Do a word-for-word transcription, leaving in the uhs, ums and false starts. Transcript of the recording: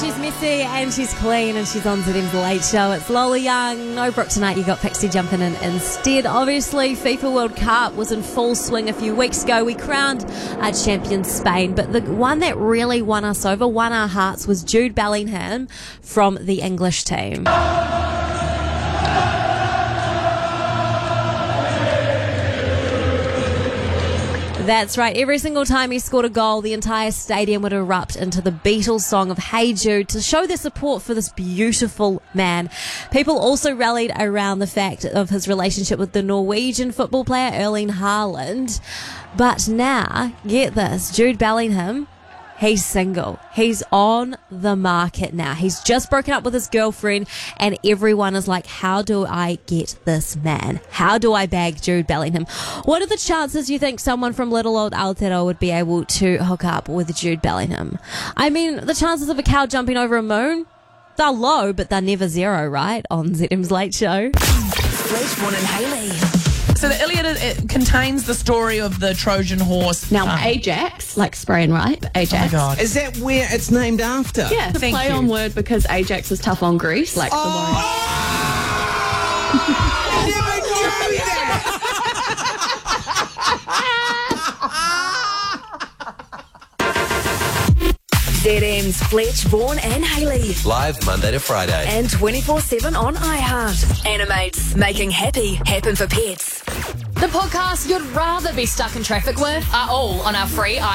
she's messy and she's clean and she's on Z M's Late Show. It's Lola Young. No Brooke tonight. You got Pixie jumping in instead. Obviously, FIFA World Cup was in full swing a few weeks ago. We crowned our champion Spain, but the one that really won us over, won our hearts, was Jude Bellingham from the English team. That's right. Every single time he scored a goal, the entire stadium would erupt into the Beatles song of Hey Jude to show their support for this beautiful man. People also rallied around the fact of his relationship with the Norwegian football player Erling Haaland. But now, get this, Jude Bellingham, he's single. He's on the market now. He's just broken up with his girlfriend, and everyone is like, how do I get this man? How do I bag Jude Bellingham? What are the chances you think someone from little old Aotearoa would be able to hook up with Jude Bellingham? I mean, the chances of a cow jumping over a moon, they're low, but they're never zero, right? On Z M's Late Show. Fletch, Vaughan and Hayley. So the Iliad, it contains the story of the Trojan horse. Now, Um, Ajax, like spraying right, Ajax. Oh my God. Is that where it's named after? Yeah, it's a Thank play you. on word because Ajax is tough on Greece, like the one. I never knew that! Z M's Fletch, Vaughan and Hayley. Live Monday to Friday. And twenty-four seven on iHeart. Animates, making happy happen for pets. The podcasts you'd rather be stuck in traffic with are all on our free